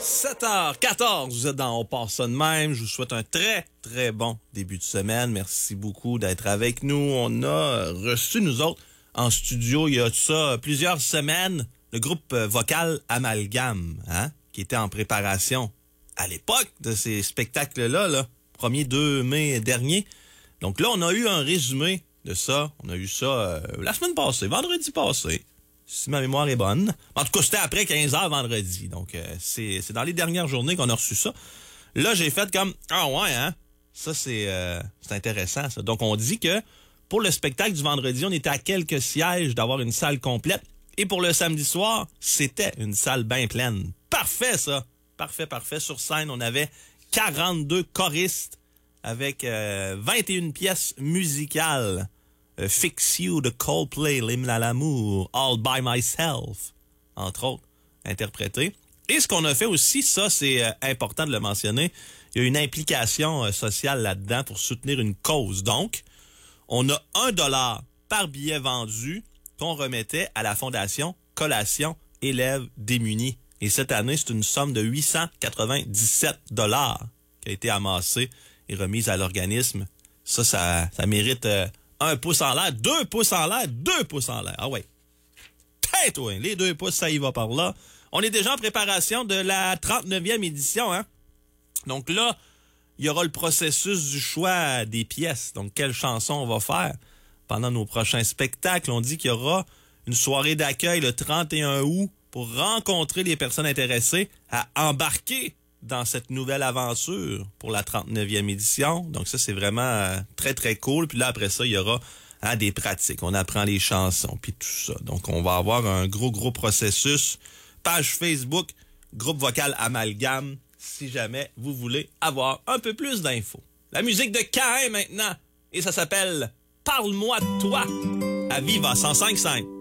7h14, vous êtes dans On part ça de même. Je vous souhaite un très, très bon début de semaine. Merci beaucoup d'être avec nous. On a reçu, nous autres, en studio, il y a ça plusieurs semaines, le groupe vocal Amalgame, qui était en préparation à l'époque de ces spectacles-là, 1er 2 mai dernier. Donc là, on a eu un résumé de ça. On a eu ça la semaine passée, vendredi passé. Si ma mémoire est bonne. En tout cas, c'était après 15h vendredi. Donc, c'est dans les dernières journées qu'on a reçu ça. Là, j'ai fait comme, ah ouais, ça, c'est intéressant, ça. Donc, on dit que pour le spectacle du vendredi, on était à quelques sièges d'avoir une salle complète. Et pour le samedi soir, c'était une salle bien pleine. Parfait, ça. Parfait. Sur scène, on avait 42 choristes avec 21 pièces musicales. Fix You de Coldplay, L'hymne à l'amour, All by Myself, entre autres, interprétés. Et ce qu'on a fait aussi, ça c'est important de le mentionner, il y a une implication sociale là-dedans pour soutenir une cause. Donc, on a $1 par billet vendu qu'on remettait à la fondation Collation Élèves démunis. Et cette année, c'est une somme de $897 qui a été amassée et remise à l'organisme. Ça mérite... 1 pouce en l'air, 2 pouces en l'air, 2 pouces en l'air. Ah ouais. Tête, ouais. Les 2 pouces, ça y va par là. On est déjà en préparation de la 39e édition, Donc là, il y aura le processus du choix des pièces. Donc, quelle chanson on va faire pendant nos prochains spectacles. On dit qu'il y aura une soirée d'accueil le 31 août pour rencontrer les personnes intéressées à embarquer dans cette nouvelle aventure pour la 39e édition. Donc ça, c'est vraiment très, très cool. Puis là, après ça, il y aura des pratiques. On apprend les chansons, puis tout ça. Donc, on va avoir un gros processus. Page Facebook, groupe vocal Amalgame, si jamais vous voulez avoir un peu plus d'infos. La musique de Caïn maintenant, et ça s'appelle « Parle-moi de toi » à Viva 105.5.